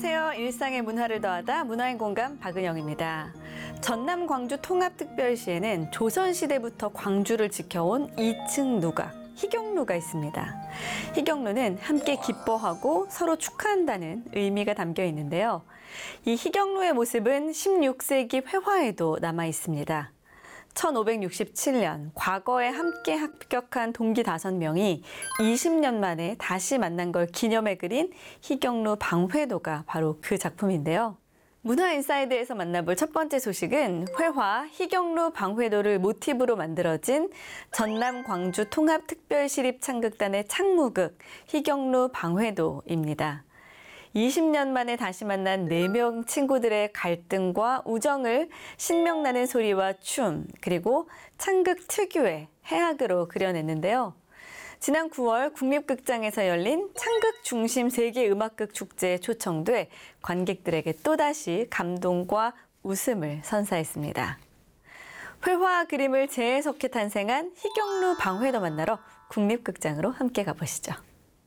안녕하세요. 일상의 문화를 더하다 문화의 공감 박은영입니다. 전남 광주 통합특별시에는 조선시대부터 광주를 지켜온 2층 누각, 희경루가 있습니다. 희경루는 함께 기뻐하고 서로 축하한다는 의미가 담겨 있는데요. 이 희경루의 모습은 16세기 회화에도 남아 있습니다. 1567년 과거에 함께 합격한 동기 5명이 20년 만에 다시 만난 걸 기념해 그린 희경루 방회도가 바로 그 작품인데요. 문화인사이드에서 만나볼 첫 번째 소식은 회화 희경루 방회도를 모티브로 만들어진 전남 광주 통합특별시립창극단의 창무극 희경루 방회도입니다. 20년 만에 다시 만난 4명 친구들의 갈등과 우정을 신명나는 소리와 춤, 그리고 창극 특유의 해악으로 그려냈는데요. 지난 9월 국립극장에서 열린 창극 중심 세계음악극 축제에 초청돼 관객들에게 또다시 감동과 웃음을 선사했습니다. 회화와 그림을 재해석해 탄생한 희경루 방회도 만나러 국립극장으로 함께 가보시죠.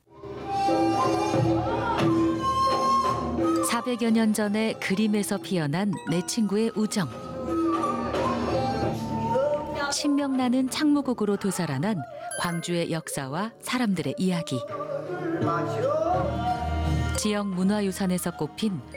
400여 년 전에 그림에서 피어난 내 친구의 우정. 신명나는 창무국으로 도살아난 광주의 역사와 사람들의 이야기. 지역 문화유산에서 꼽힌